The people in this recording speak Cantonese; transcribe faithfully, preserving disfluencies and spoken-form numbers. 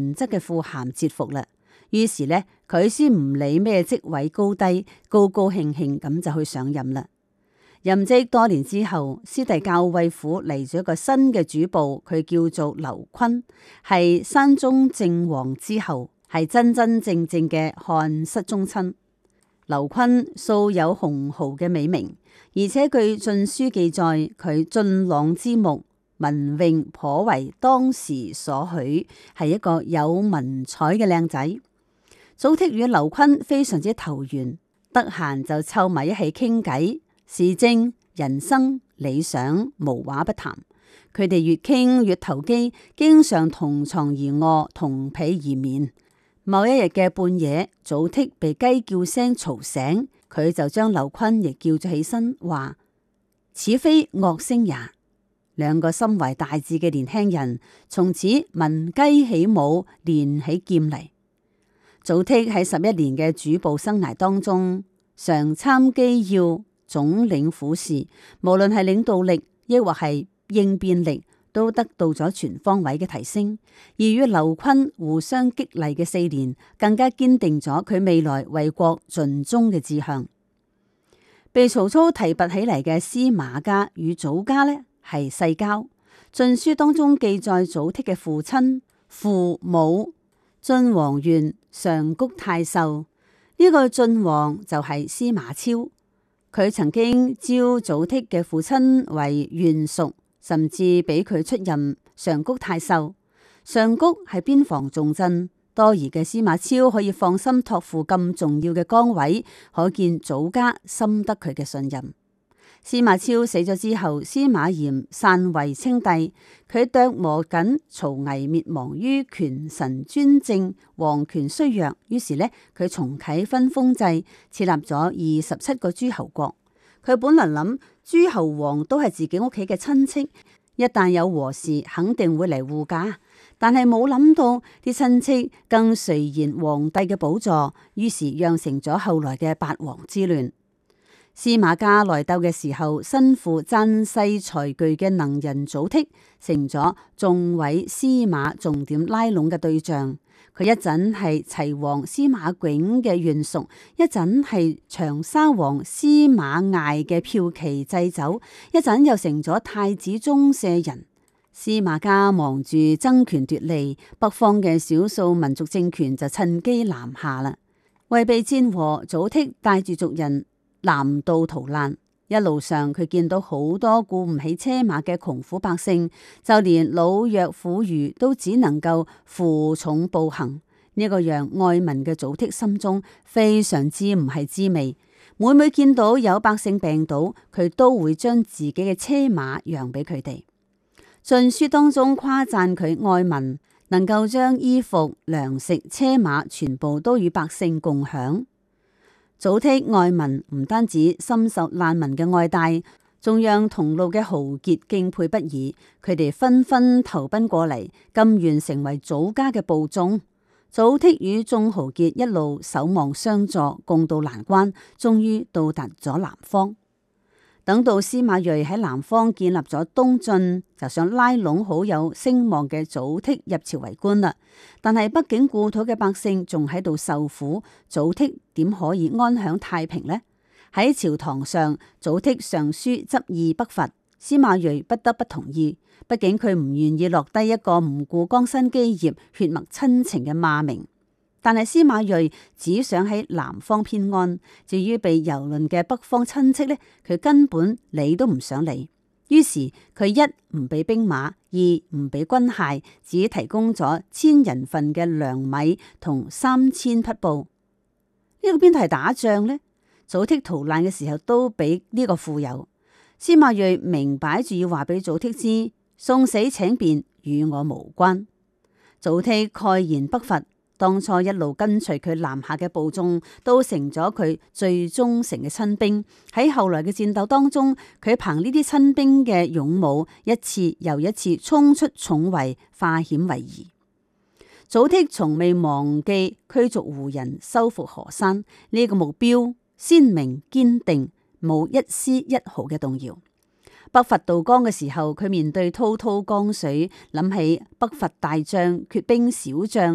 文職嘅富咸折服啦。於是呢，佢先唔理咩職位高低，高高興興咁就去上任啦。任職多年之後，師弟校尉府嚟咗一個新嘅主簿，佢叫做劉坤，係山中正王之後，係真真正正嘅漢室宗親。劉坤素有雄豪嘅美名，而且據晉書記載，佢俊朗之目，文詠頗為當時所許，係一個有文采嘅靚仔。祖逖與劉坤非常之投緣，得閒就湊埋一起傾偈，時政、人生、理想無話不談。佢哋越傾越投機，經常同床而臥，同被而眠。某一日嘅半夜，祖逖被雞叫聲嘈醒，佢就將劉坤亦叫咗起身，話：此非樂聲也。兩個心懷大志嘅年輕人，從此聞雞起舞，練起劍嚟。祖逖喺十一年嘅主簿生涯當中，常參機要，總領府事，無論係領導力，亦或係應變力，都得到咗全方位嘅提升。而與劉坤互相激勵嘅四年，更加堅定咗佢未來為國盡忠嘅志向。被曹操提拔起嚟嘅司馬家與祖家呢，係世交。晉書當中記載祖逖嘅父親、父母。晉王縣上谷太守，呢、這個晉王就係司馬昭，佢曾經招祖逖嘅父親為縣屬，甚至俾佢出任上谷太守。上谷係邊防重鎮，多疑嘅司馬昭可以放心託付咁重要嘅崗位，可見祖家深得佢嘅信任。司馬昭死咗之後，司馬炎禪位稱帝，佢琢磨緊曹魏滅亡於權臣專政，皇權衰弱，於是呢，佢重啟分封制，設立咗二十七個諸侯國。佢本能諗諸侯王都係自己屋企嘅親戚，一旦有禍事，肯定會嚟護駕，但係冇諗到啲親戚更垂涎皇帝嘅寶座，於是釀成咗後來嘅八王之亂。司馬家內鬥嘅時候，身負贊世才具嘅能人祖逖，成咗眾位司馬重點拉攏嘅對象。佢一陣係齊王司馬冏嘅眷屬，一陣係長沙王司馬艾嘅驃騎祭酒，一陣又成咗太子中舍人。司馬家忙住爭權奪利，北方嘅少數民族政權就趁機南下啦。為避戰禍，祖逖帶住族人南渡逃難，一路上佢見到好多雇唔起車馬嘅窮苦百姓，就連老弱婦孺都只能夠負重步行。呢、這個讓愛民嘅祖逖心中非常之唔係滋味。每每見到有百姓病倒，佢都會將自己嘅車馬讓俾佢哋。晉書當中誇讚佢愛民，能夠將衣服、糧食、車馬全部都與百姓共享。祖逖愛民，唔單止深受難民嘅愛戴，仲讓同路嘅豪傑敬佩不已。佢哋紛紛投奔過嚟，甘願成為祖家嘅部眾。祖逖與眾豪傑一路守望相助，共度難關，終於到達咗南方。等到司馬睿喺南方建立咗東晉，就想拉攏好有聲望嘅祖逖入朝為官啦。但係畢竟故土嘅百姓仲喺度受苦，祖逖點可以安享太平呢？喺朝堂上，祖逖上書執意北伐，司馬睿不得不同意。畢竟佢唔願意落低一個唔顧江山基業、血脈親情嘅罵名。但係司馬睿只想喺南方偏安，至於被蹂躪嘅北方親戚呢，佢根本理都唔想理。於是佢一唔俾兵馬，二唔俾軍械，只提供咗千人份嘅糧米同三千匹布。呢、這個邊度係打仗呢？祖逖逃難嘅時候都俾呢個富有。司馬睿明擺住要話俾祖逖知，送死請便與我無關。祖逖蓋然北伐。當初一路跟隨佢南下嘅部眾，都成咗佢最忠誠嘅親兵。喺後來嘅戰鬥當中，佢憑呢啲親兵嘅勇武，一次又一次衝出重圍，化險為夷。祖逖從未忘記驅逐胡人、收復河山呢、這個目標，鮮明堅定，冇一絲一毫嘅動搖。北伐渡江嘅時候，佢面對滔滔江水，諗起北伐大將缺兵少將